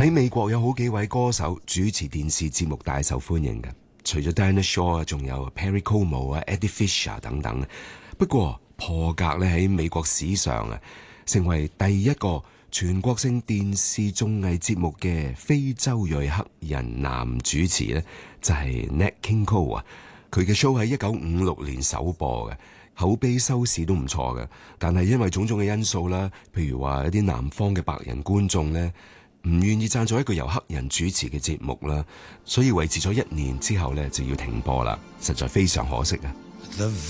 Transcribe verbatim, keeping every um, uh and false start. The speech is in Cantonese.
喺美國有好幾位歌手主持電視節目大受歡迎嘅，除咗 Dinah Shore 仲有 Perry Como 啊、Eddie Fisher 等等。不過破格咧喺美國史上啊，成為第一個全國性電視綜藝節目嘅非洲裔黑人男主持咧，就係 Nat King Cole 啊。佢嘅 show 喺一九五六年首播嘅，口碑收視都唔錯嘅。但係因為種種嘅因素啦，譬如話一啲南方嘅白人觀眾咧，唔願意贊助一個由黑人主持嘅節目啦，所以維持咗一年之後咧就要停播啦，實在非常可惜啊。